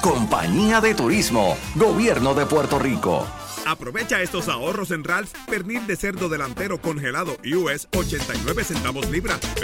Compañía de Turismo, Gobierno de Puerto Rico. Aprovecha estos ahorros en Ralph's. Pernil de cerdo delantero congelado US, 89 centavos libra.